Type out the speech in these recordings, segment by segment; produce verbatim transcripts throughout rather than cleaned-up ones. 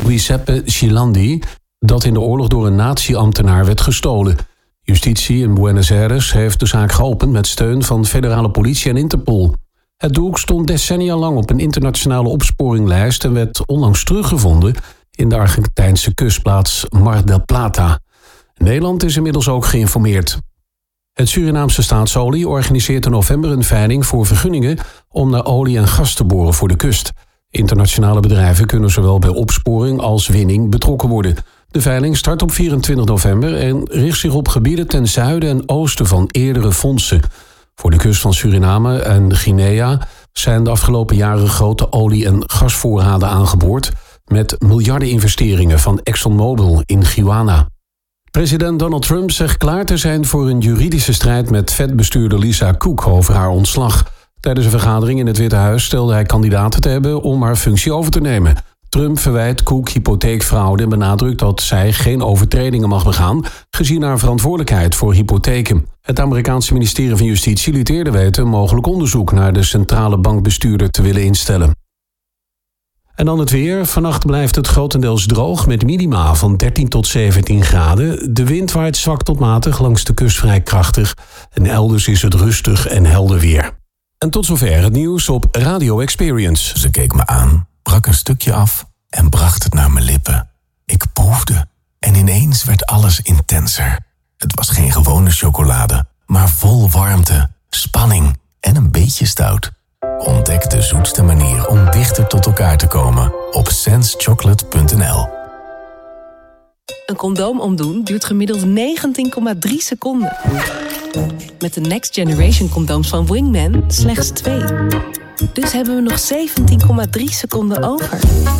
Giuseppe Schilandi, dat in de oorlog door een nazi-ambtenaar werd gestolen. Justitie in Buenos Aires heeft de zaak geopend met steun van federale politie en Interpol. Het doek stond decennia lang op een internationale opsporinglijst en werd onlangs teruggevonden in de Argentijnse kustplaats Mar del Plata. Nederland is inmiddels ook geïnformeerd. Het Surinaamse Staatsolie organiseert in november een veiling voor vergunningen om naar olie en gas te boren voor de kust. Internationale bedrijven kunnen zowel bij opsporing als winning betrokken worden. De veiling start op vierentwintig november en richt zich op gebieden ten zuiden en oosten van eerdere fondsen. Voor de kust van Suriname en Guinea zijn de afgelopen jaren grote olie- en gasvoorraden aangeboord met miljardeninvesteringen van ExxonMobil in Guyana. President Donald Trump zegt klaar te zijn voor een juridische strijd met Fed-bestuurder Lisa Cook over haar ontslag. Tijdens een vergadering in het Witte Huis stelde hij kandidaten te hebben om haar functie over te nemen. Trump verwijt Cook hypotheekfraude en benadrukt dat zij geen overtredingen mag begaan, gezien haar verantwoordelijkheid voor hypotheken. Het Amerikaanse ministerie van Justitie liet eerder weten een mogelijk onderzoek naar de centrale bankbestuurder te willen instellen. En dan het weer. Vannacht blijft het grotendeels droog met minima van dertien tot zeventien graden. De wind waait zwak tot matig, langs de kust vrij krachtig. En elders is het rustig en helder weer. En tot zover het nieuws op Radio Experience. Ze keek me aan, brak een stukje af en bracht het naar mijn lippen. Ik proefde en ineens werd alles intenser. Het was geen gewone chocolade, maar vol warmte, spanning en een beetje stout. Ontdek de zoetste manier om dichter tot elkaar te komen op sense chocolate punt n l. Een condoom omdoen duurt gemiddeld negentien komma drie seconden. Met de Next Generation condooms van Wingman slechts twee. Dus hebben we nog zeventien komma drie seconden over.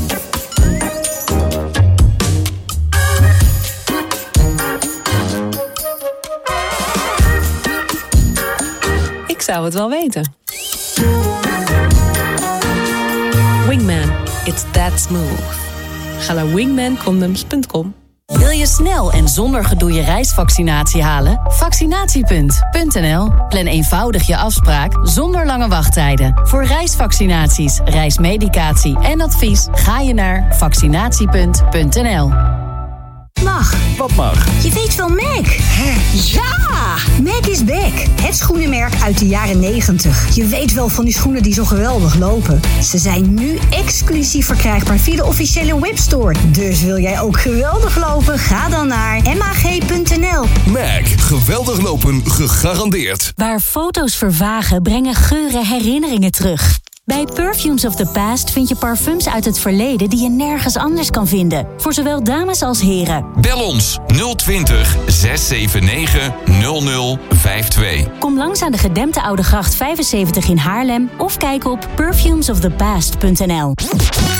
Ik zou het wel weten. Wingman, it's that smooth. Ga naar wingman condoms punt com. Wil je snel en zonder gedoe je reisvaccinatie halen? Vaccinatiepunt punt n l. Plan eenvoudig je afspraak zonder lange wachttijden. Voor reisvaccinaties, reismedicatie en advies ga je naar vaccinatiepunt punt n l. Mag. Wat mag? Je weet wel Mac. Hè? Ja! Mac is back. Het schoenenmerk uit de jaren negentig. Je weet wel van die schoenen die zo geweldig lopen. Ze zijn nu exclusief verkrijgbaar via de officiële webstore. Dus wil jij ook geweldig lopen? Ga dan naar m a g punt n l. Mac. Geweldig lopen gegarandeerd. Waar foto's vervagen, brengen geuren herinneringen terug. Bij Perfumes of the Past vind je parfums uit het verleden die je nergens anders kan vinden. Voor zowel dames als heren. Bel ons nul twintig, zes zeven negen, nul nul vijf twee. Kom langs aan de gedempte Oude Gracht vijfenzeventig in Haarlem of kijk op perfumes of the past punt n l.